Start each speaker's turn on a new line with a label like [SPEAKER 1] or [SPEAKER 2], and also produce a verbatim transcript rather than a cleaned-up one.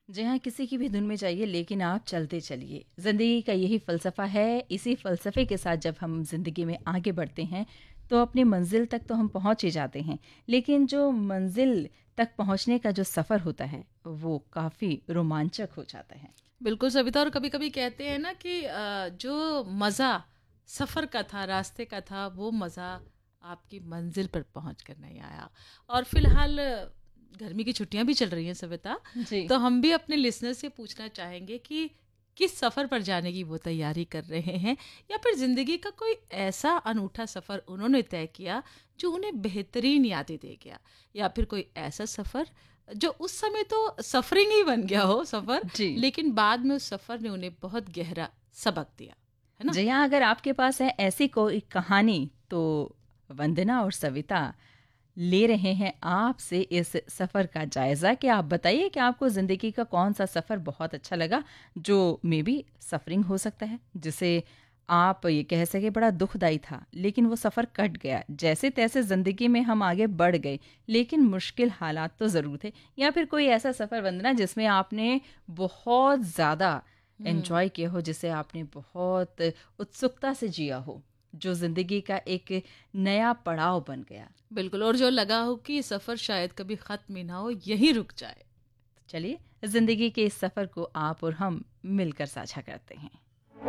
[SPEAKER 1] जी हाँ, किसी की भी धुन में जाइए लेकिन आप चलते चलिए। ज़िंदगी का यही फ़लसफ़ा है। इसी फ़लसफ़े के साथ जब हम ज़िंदगी में आगे बढ़ते हैं, तो अपनी मंज़िल तक तो हम पहुँच ही जाते हैं। लेकिन जो मंज़िल तक पहुँचने का जो सफ़र होता है, वो काफ़ी रोमांचक हो जाता है।
[SPEAKER 2] बिल्कुल सविता, और कभी-कभी कहते हैं ना कि अ, जो मज़ा सफ़र का था, रास्ते का था, वो मज़ा आपकी मंज़िल पर पहुँच कर नहीं आया। और फ़िलहाल गर्मी की छुट्टियाँ भी चल रही हैं सविता,
[SPEAKER 1] जी।
[SPEAKER 2] तो हम भी अपने लिसनर से पूछना चाहेंगे कि किस सफ़र पर जाने की वो तैयारी कर रहे हैं, या फिर ज़िंदगी का कोई ऐसा अनूठा सफ़र उन्होंने तय किया जो उन्हें बेहतरीन यादें दे गया, या फिर कोई ऐसा सफ़र जो उस समय तो सफरिंग ही बन गया हो सफ़र,
[SPEAKER 1] जी।
[SPEAKER 2] लेकिन बाद में उस सफ़र ने उन्हें बहुत गहरा सबक दिया, है ना?
[SPEAKER 1] जी हाँ, अगर आपके पास है ऐसी कोई कहानी, तो वंदना और सविता ले रहे हैं आपसे इस सफ़र का जायज़ा कि आप बताइए कि आपको ज़िंदगी का कौन-सा सफ़र बहुत अच्छा लगा, जो मे बी सफ़रिंग हो सकता है, जिसे आप ये कह सकें बड़ा दुखदाई था, लेकिन वो सफ़र कट गया। जैसे-तैसे ज़िंदगी में हम आगे बढ़ गए, लेकिन मुश्किल हालात तो ज़रूर थे। या फिर कोई ऐसा सफ़र वंदना जिसमें आपने बहुत ज़्यादा
[SPEAKER 2] हुँ।
[SPEAKER 1] एन्जॉय किया हो, जिसे आपने बहुत उत्सुकता से जिया हो, जो ज़िंदगी का एक नया पड़ाव बन गया।
[SPEAKER 2] बिल्कुल, और जो लगा हो कि ये सफ़र शायद कभी ख़त्म ही ना हो, यहीं रुक जाए।
[SPEAKER 1] चलिए ज़िंदगी के इस सफ़र को आप और हम मिलकर साझा करते हैं।